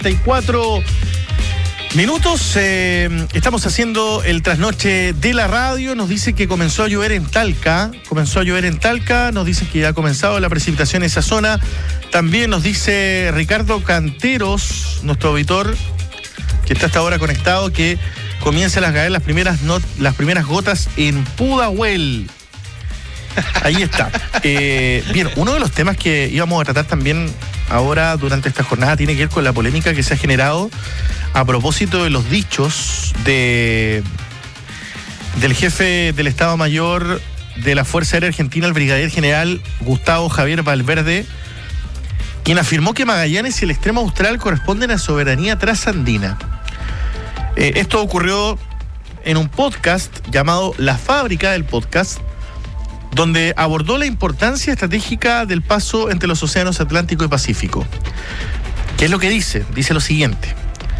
34 minutos. Estamos haciendo el trasnoche de la radio. Nos dice que comenzó a llover en Talca. Nos dice que ya ha comenzado la precipitación en esa zona. También nos dice Ricardo Canteros, nuestro auditor, que está hasta ahora conectado, que comienzan a caer las primeras gotas en Pudahuel. Ahí está. Bien, uno de los temas que íbamos a tratar también ahora durante esta jornada tiene que ver con la polémica que se ha generado a propósito de los dichos del jefe del Estado Mayor de la Fuerza Aérea Argentina, el brigadier general Gustavo Javier Valverde, quien afirmó que Magallanes y el extremo austral corresponden a soberanía trasandina. Esto ocurrió en un podcast llamado La Fábrica del Podcast, donde abordó la importancia estratégica del paso entre los océanos Atlántico y Pacífico. ¿Qué es lo que dice? Dice lo siguiente.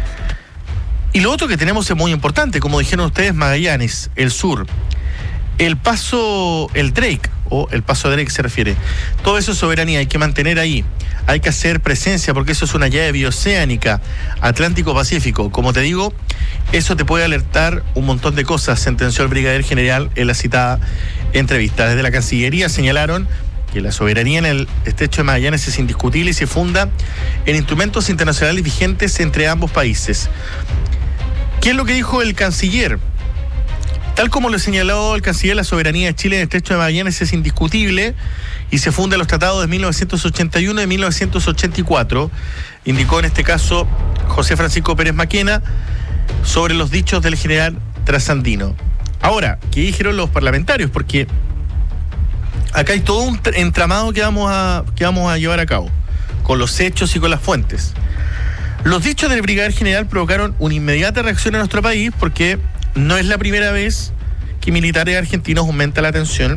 Y lo otro que tenemos es muy importante, como dijeron ustedes, Magallanes, el sur, el paso, el Drake, o el paso Drake se refiere. Todo eso es soberanía, hay que mantener ahí. Hay que hacer presencia porque eso es una llave bioceánica, Atlántico-Pacífico. Como te digo, eso te puede alertar un montón de cosas, sentenció el brigadier general en la citada entrevista. Desde la Cancillería señalaron que la soberanía en el estrecho de Magallanes es indiscutible y se funda en instrumentos internacionales vigentes entre ambos países. ¿Qué es lo que dijo el canciller? Tal como lo señaló el canciller, la soberanía de Chile en el estrecho de Magallanes es indiscutible y se funda en los tratados de 1981 y 1984, indicó en este caso José Francisco Pérez Maquena sobre los dichos del general trasandino. Ahora, ¿qué dijeron los parlamentarios? Porque acá hay todo un entramado que vamos a llevar a cabo, con los hechos y con las fuentes. Los dichos del brigadier general provocaron una inmediata reacción en nuestro país porque no es la primera vez que militares argentinos aumentan la tensión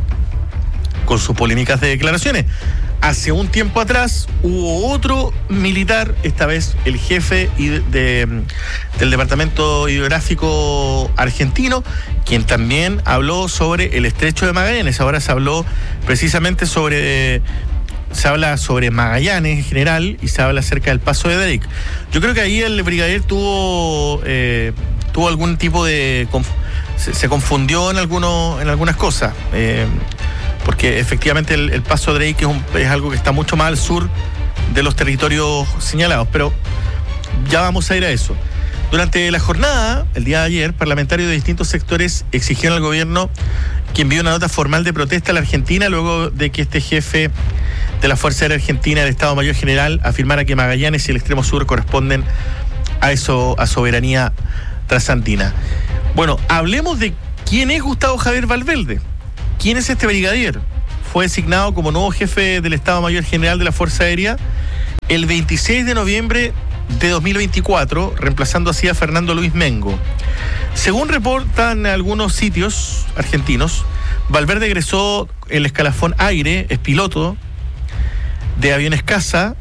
con sus polémicas de declaraciones. Hace un tiempo atrás hubo otro militar, esta vez el jefe del Departamento Hidrográfico argentino, quien también habló sobre el estrecho de Magallanes. Ahora se habló precisamente se habla sobre Magallanes en general y se habla acerca del paso de Drake. Yo creo que ahí el brigadier tuvo algún tipo de... se confundió en algunas cosas. Porque efectivamente el paso de Drake es algo que está mucho más al sur de los territorios señalados, pero ya vamos a ir a eso. Durante la jornada, el día de ayer, parlamentarios de distintos sectores exigieron al gobierno que envíe una nota formal de protesta a la Argentina luego de que este jefe de la Fuerza Aérea Argentina, el Estado Mayor General, afirmara que Magallanes y el extremo sur corresponden a soberanía trasandina. Bueno, hablemos de quién es Gustavo Javier Valverde. ¿Quién es este brigadier? Fue designado como nuevo jefe del Estado Mayor General de la Fuerza Aérea el 26 de noviembre de 2024, reemplazando así a Fernando Luis Mengo. Según reportan algunos sitios argentinos, Valverde egresó el escalafón aire, es piloto de aviones caza,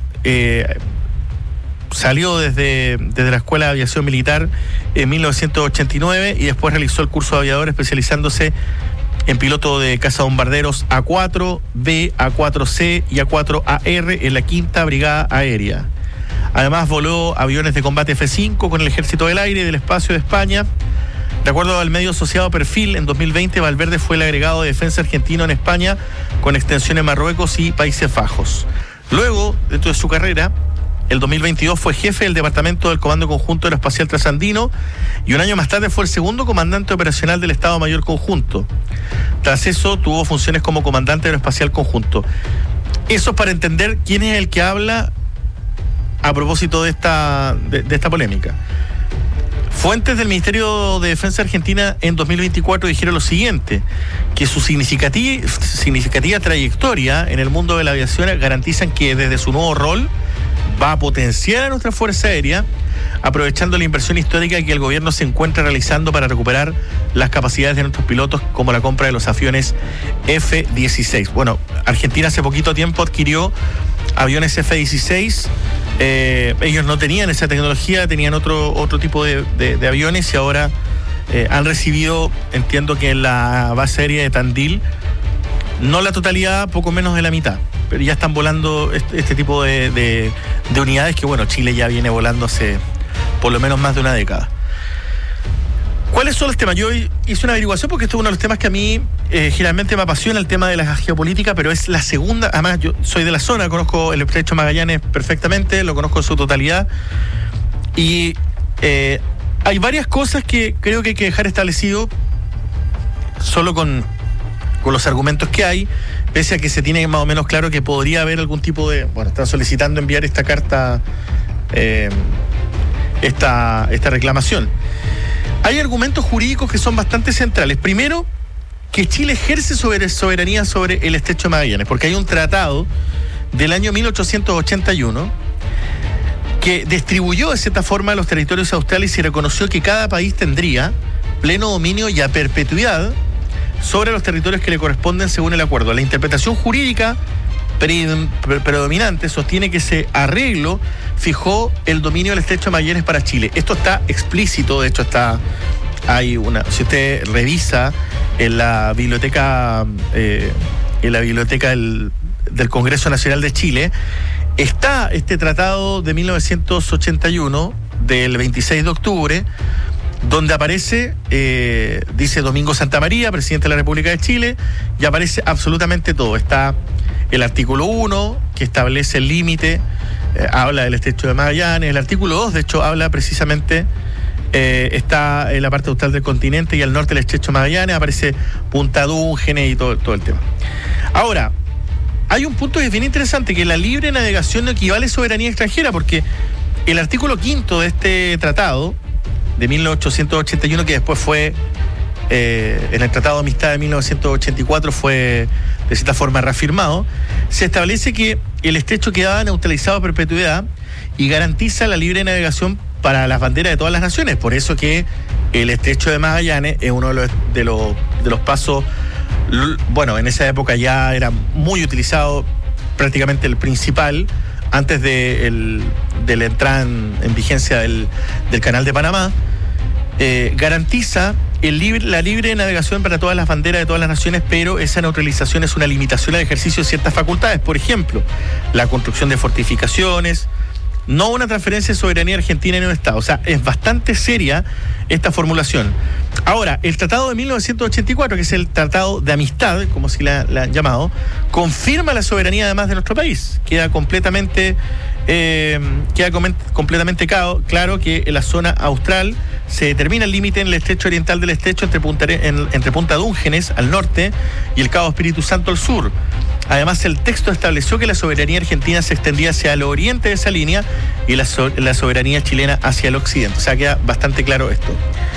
salió desde la Escuela de Aviación Militar en 1989 y después realizó el curso de aviador especializándose en piloto de cazabombarderos A4B, A4C y A4AR en la 5ª Brigada Aérea. Además voló aviones de combate F-5 con el Ejército del Aire y del Espacio de España. De acuerdo al medio asociado Perfil, en 2020 Valverde fue el agregado de defensa argentino en España con extensión en Marruecos y Países Bajos. Luego, dentro de su carrera, el 2022 fue jefe del Departamento del Comando Conjunto Aeroespacial Trasandino y un año más tarde fue el segundo comandante operacional del Estado Mayor Conjunto. Tras eso tuvo funciones como comandante aeroespacial conjunto. Eso es para entender quién es el que habla a propósito de esta polémica. Fuentes del Ministerio de Defensa Argentina en 2024 dijeron lo siguiente, que su significativa trayectoria en el mundo de la aviación garantizan que desde su nuevo rol va a potenciar a nuestra Fuerza Aérea, aprovechando la inversión histórica que el gobierno se encuentra realizando para recuperar las capacidades de nuestros pilotos, como la compra de los aviones F-16. Bueno, Argentina hace poquito tiempo adquirió aviones F-16. Ellos no tenían esa tecnología, tenían otro tipo de aviones y ahora han recibido, entiendo que en la base aérea de Tandil, no la totalidad, poco menos de la mitad. pero ya están volando este tipo de unidades que, bueno, Chile ya viene volando hace por lo menos más de una década. ¿Cuáles son los temas? Yo hice una averiguación porque esto es uno de los temas que a mí generalmente me apasiona, el tema de la geopolítica, pero es la segunda. Además, yo soy de la zona, conozco el estrecho Magallanes perfectamente, lo conozco en su totalidad. Y hay varias cosas que creo que hay que dejar establecido solo con los argumentos que hay, pese a que se tiene más o menos claro que podría haber algún tipo de... Bueno, están solicitando enviar esta carta, esta reclamación. Hay argumentos jurídicos que son bastante centrales. Primero, que Chile ejerce soberanía sobre el estrecho de Magallanes, porque hay un tratado del año 1881 que distribuyó de cierta forma los territorios australes y reconoció que cada país tendría pleno dominio y a perpetuidad sobre los territorios que le corresponden según el acuerdo. La interpretación jurídica predominante sostiene que ese arreglo fijó el dominio del estrecho de Magallanes para Chile. Esto está explícito, de hecho si usted revisa en la biblioteca del Congreso Nacional de Chile, está este tratado de 1981 del 26 de octubre, donde aparece, dice Domingo Santamaría, presidente de la República de Chile, y aparece absolutamente todo. Está el artículo 1, que establece el límite, habla del estrecho de Magallanes. El artículo 2, de hecho, habla precisamente, está en la parte austral del continente y al norte del estrecho de Magallanes, aparece Punta Dúngenes y todo el tema. Ahora, hay un punto que es bien interesante, que la libre navegación no equivale a soberanía extranjera, porque el artículo 5 de este tratado de 1881, que después fue en el Tratado de Amistad de 1984 fue de cierta forma reafirmado, se establece que el estrecho quedaba neutralizado a perpetuidad y garantiza la libre navegación para las banderas de todas las naciones. Por eso que el estrecho de Magallanes es uno de los pasos, bueno, en esa época ya era muy utilizado, prácticamente el principal, antes de la entrada en vigencia del Canal de Panamá. Garantiza la libre navegación para todas las banderas de todas las naciones, pero esa neutralización es una limitación al ejercicio de ciertas facultades. Por ejemplo, la construcción de fortificaciones, no una transferencia de soberanía argentina en un Estado. O sea, es bastante seria esta formulación. Ahora, el Tratado de 1984, que es el Tratado de Amistad, como si la han llamado, confirma la soberanía además de nuestro país. Queda completamente claro que en la zona austral se determina el límite en el estrecho oriental del estrecho entre Punta Dúngenes al norte y el Cabo Espíritu Santo al sur. Además, el texto estableció que la soberanía argentina se extendía hacia el oriente de esa línea y la soberanía chilena hacia el occidente. O sea, queda bastante claro esto.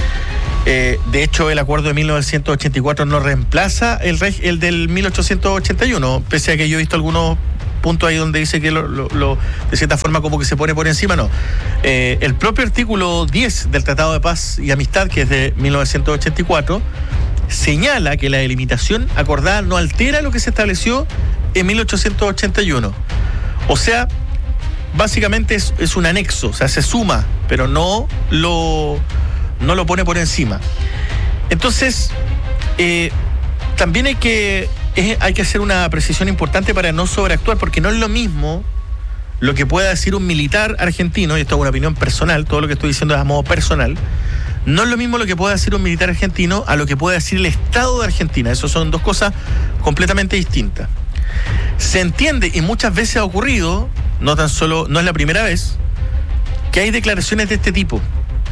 De hecho, el acuerdo de 1984 no reemplaza el del 1881, pese a que yo he visto algunos puntos ahí donde dice que de cierta forma como que se pone por encima, no. El propio artículo 10 del Tratado de Paz y Amistad, que es de 1984, señala que la delimitación acordada no altera lo que se estableció en 1881. O sea, básicamente es un anexo, o sea, se suma, pero no lo pone por encima. Entonces, también hay que hacer una precisión importante para no sobreactuar, porque no es lo mismo lo que pueda decir un militar argentino, y esto es una opinión personal, todo lo que estoy diciendo es a modo personal, no es lo mismo lo que pueda decir un militar argentino a lo que puede decir el Estado de Argentina. Eso son dos cosas completamente distintas. Se entiende, y muchas veces ha ocurrido, no es la primera vez, que hay declaraciones de este tipo.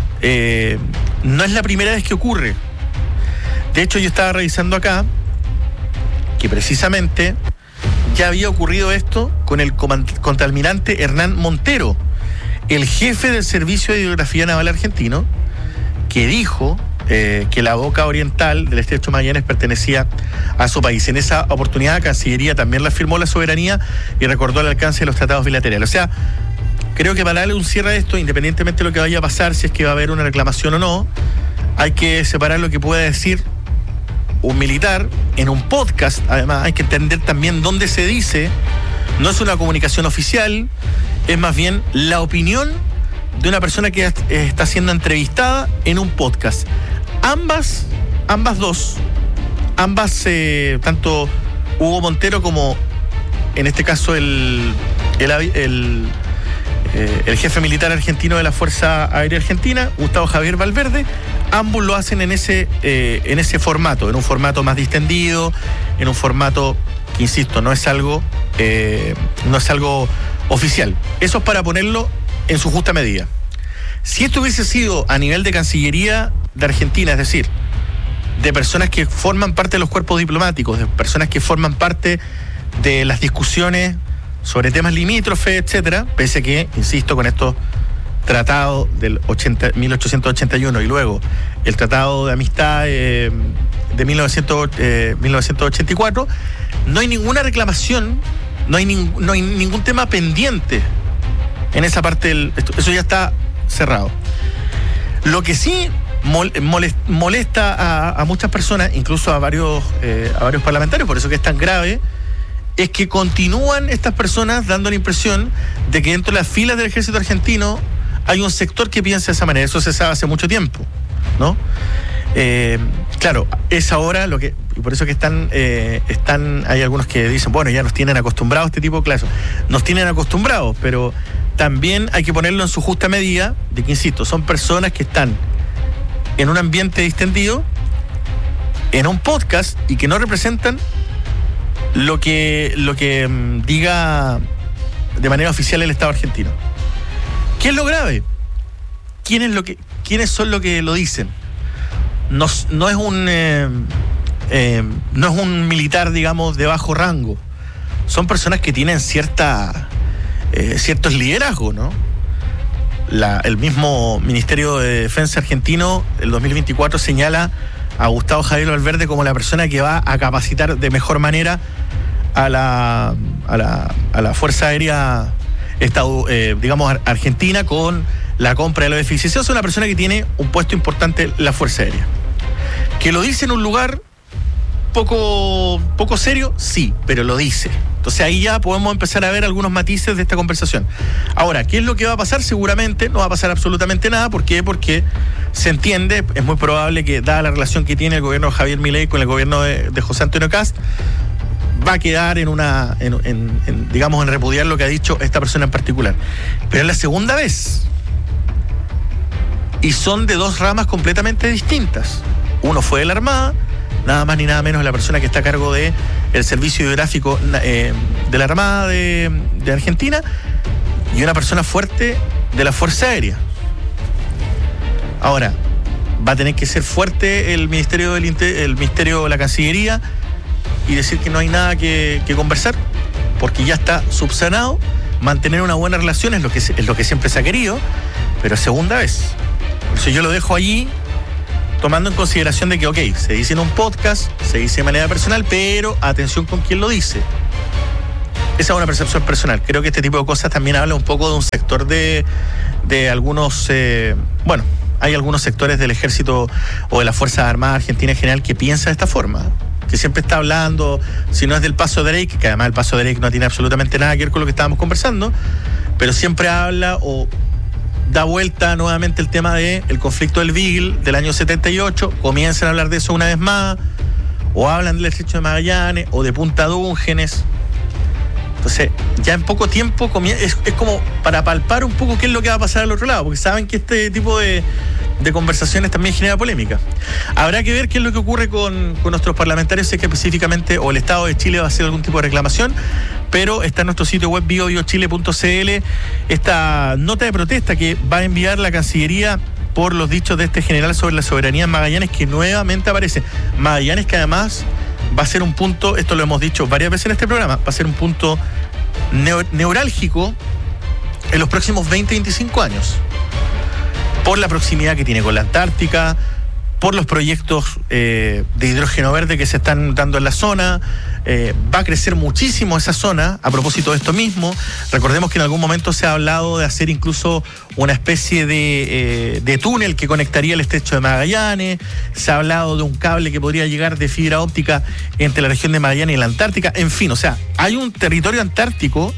No es la primera vez que ocurre. De hecho, yo estaba revisando acá que precisamente ya había ocurrido esto con el contraalmirante Hernán Montero, el jefe del Servicio de Hidrografía Naval argentino, que dijo que la boca oriental del estrecho Magallanes pertenecía a su país. En esa oportunidad, la Cancillería también reafirmó la soberanía y recordó el alcance de los tratados bilaterales. O sea, creo que para darle un cierre a esto, independientemente de lo que vaya a pasar, si es que va a haber una reclamación o no, hay que separar lo que pueda decir un militar en un podcast. Además, hay que entender también dónde se dice. No es una comunicación oficial, es más bien la opinión de una persona que está siendo entrevistada en un podcast. Ambas, tanto Hugo Montero como en este caso el jefe militar argentino de la Fuerza Aérea Argentina, Gustavo Javier Valverde. Ambos lo hacen en ese formato, en un formato más distendido, en un formato que, insisto, no es algo oficial. Eso es para ponerlo en su justa medida. Si esto hubiese sido a nivel de Cancillería de Argentina, es decir, de personas que forman parte de los cuerpos diplomáticos, de personas que forman parte de las discusiones sobre temas limítrofes, etcétera, pese a que, insisto, con estos tratados del 1881 y luego el Tratado de Amistad de 1984, no hay ninguna reclamación, no hay ningún tema pendiente en esa parte eso ya está cerrado. Lo que sí molesta a muchas personas, incluso a varios parlamentarios, por eso que es tan grave, es que continúan estas personas dando la impresión de que dentro de las filas del ejército argentino hay un sector que piensa de esa manera. Eso se sabe hace mucho tiempo, ¿no? Claro, es ahora lo que, y por eso que hay algunos que dicen, bueno, ya nos tienen acostumbrados a este tipo de clases. Nos tienen acostumbrados, pero también hay que ponerlo en su justa medida, de que, insisto, son personas que están en un ambiente distendido, en un podcast, y que no representan lo que diga de manera oficial el Estado argentino. ¿Qué es lo grave? ¿Quiénes son los que lo dicen? No es un militar, digamos, de bajo rango. Son personas que tienen ciertos liderazgos, ¿no? El mismo Ministerio de Defensa argentino, el 2024, señala a Gustavo Javier Valverde como la persona que va a capacitar de mejor manera a la Fuerza Aérea argentina con la compra de los F-16. Es una persona que tiene un puesto importante en la Fuerza Aérea. Que lo dice en un lugar poco serio, sí, pero lo dice. Entonces ahí ya podemos empezar a ver algunos matices de esta conversación. Ahora, ¿qué es lo que va a pasar? Seguramente no va a pasar absolutamente nada. ¿Por qué? Porque se entiende, es muy probable que, dada la relación que tiene el gobierno de Javier Milei con el gobierno de José Antonio Kast, va a quedar en repudiar lo que ha dicho esta persona en particular. Pero es la segunda vez. Y son de dos ramas completamente distintas. Uno fue de la Armada, nada más ni nada menos la persona que está a cargo de el servicio hidrográfico de la Armada de Argentina, y una persona fuerte de la Fuerza Aérea. Ahora, va a tener que ser fuerte el Ministerio de la Cancillería y decir que no hay nada que conversar, porque ya está subsanado. Mantener una buena relación es lo que siempre se ha querido, pero es segunda vez. Por eso yo lo dejo allí, tomando en consideración de que, ok, se dice en un podcast, se dice de manera personal, pero atención con quién lo dice. Esa es una percepción personal. Creo que este tipo de cosas también habla un poco de un sector de algunos, hay algunos sectores del ejército o de las Fuerzas Armadas Argentinas en general que piensa de esta forma, que siempre está hablando, si no es del paso de Drake, que además el paso de Drake no tiene absolutamente nada que ver con lo que estábamos conversando, pero siempre habla o da vuelta nuevamente el tema del conflicto del Beagle del año 78, comienzan a hablar de eso una vez más, o hablan del estrecho de Magallanes, o de Punta Dúngenes. Entonces, ya en poco tiempo es como para palpar un poco qué es lo que va a pasar al otro lado, porque saben que este tipo de conversaciones también genera polémica. Habrá que ver qué es lo que ocurre con nuestros parlamentarios, si es que específicamente o el Estado de Chile va a hacer algún tipo de reclamación, pero está en nuestro sitio web biobiochile.cl esta nota de protesta que va a enviar la Cancillería por los dichos de este general sobre la soberanía en Magallanes, que nuevamente aparece. Magallanes, que además va a ser un punto, esto lo hemos dicho varias veces en este programa, va a ser un punto neurálgico en los próximos 20-25 años. Por la proximidad que tiene con la Antártica, por los proyectos de hidrógeno verde que se están dando en la zona. Va a crecer muchísimo esa zona a propósito de esto mismo. Recordemos que en algún momento se ha hablado de hacer incluso una especie de túnel que conectaría el estrecho de Magallanes. Se ha hablado de un cable que podría llegar de fibra óptica entre la región de Magallanes y la Antártica. En fin, o sea, hay un territorio antártico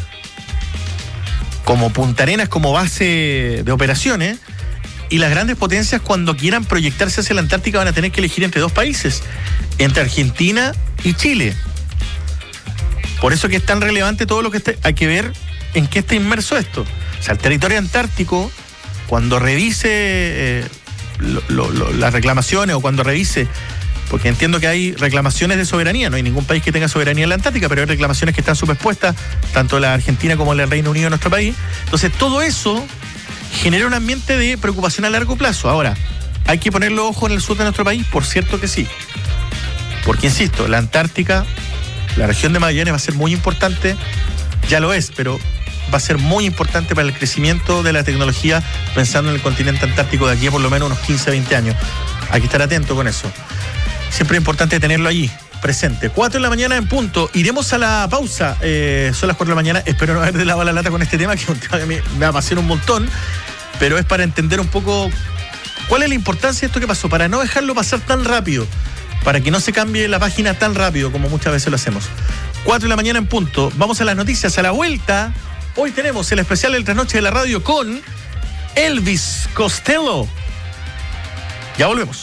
como Punta Arenas, como base de operaciones, y las grandes potencias, cuando quieran proyectarse hacia la Antártica, van a tener que elegir entre dos países, entre Argentina y Chile. Por eso que es tan relevante todo lo que hay que ver en qué está inmerso esto. O sea, el territorio antártico, cuando revise las reclamaciones o cuando revise, porque entiendo que hay reclamaciones de soberanía, no hay ningún país que tenga soberanía en la Antártica, pero hay reclamaciones que están subexpuestas, tanto la Argentina como el Reino Unido en nuestro país. Entonces, todo eso genera un ambiente de preocupación a largo plazo. Ahora, ¿hay que ponerle ojo en el sur de nuestro país? Por cierto que sí. Porque, insisto, la Antártica, la región de Magallanes va a ser muy importante, ya lo es, pero va a ser muy importante para el crecimiento de la tecnología, pensando en el continente antártico de aquí a por lo menos unos 15, 20 años. Hay que estar atento con eso. Siempre es importante tenerlo allí, presente. 4 de la mañana en punto. Iremos a la pausa. Son las 4 de la mañana. Espero no haber de lavado la lata con este tema, que es un tema que me apasiona un montón, pero es para entender un poco cuál es la importancia de esto que pasó, para no dejarlo pasar tan rápido, para que no se cambie la página tan rápido como muchas veces lo hacemos. 4 de la mañana en punto. Vamos a las noticias. A la vuelta, hoy tenemos el especial del Trasnoche de la Radio con Elvis Costello. Ya volvemos.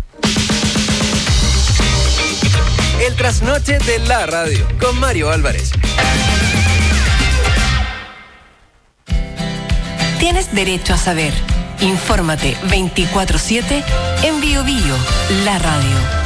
El Trasnoche de la Radio con Mario Álvarez. Tienes derecho a saber. Infórmate 24/7 en Bio Bio, la radio.